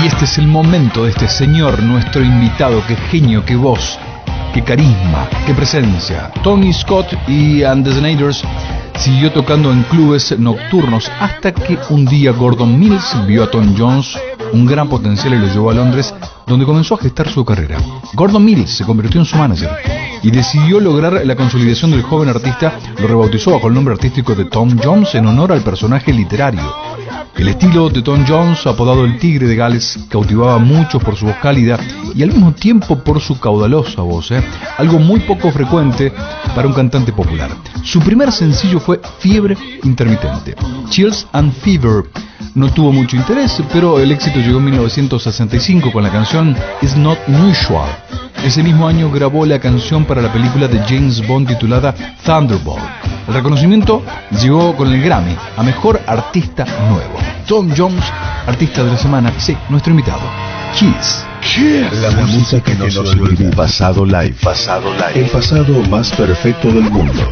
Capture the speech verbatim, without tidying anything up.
Y este es el momento de este señor, nuestro invitado. Qué genio, qué voz, qué carisma, qué presencia. Tony Scott y And the Snyders siguió tocando en clubes nocturnos hasta que un día Gordon Mills vio a Tom Jones un gran potencial y lo llevó a Londres, donde comenzó a gestar su carrera. Gordon Mills se convirtió en su manager y decidió lograr la consolidación del joven artista. Lo rebautizó bajo el nombre artístico de Tom Jones en honor al personaje literario. El estilo de Tom Jones, apodado el Tigre de Gales, cautivaba a muchos por su voz cálida y al mismo tiempo por su caudalosa voz, ¿eh? algo muy poco frecuente para un cantante popular. Su primer sencillo fue Fiebre Intermitente. Chills and Fever no tuvo mucho interés, pero el éxito llegó en mil novecientos sesenta y cinco con la canción It's Not Unusual. Ese mismo año grabó la canción para la película de James Bond titulada Thunderball. El reconocimiento llegó con el Grammy a Mejor Artista Nuevo. Tom Jones, artista de la semana, sí, nuestro invitado. Kiss. Kiss. La, la música que no se olvida. Pasado live. Pasado live. El pasado más perfecto del mundo.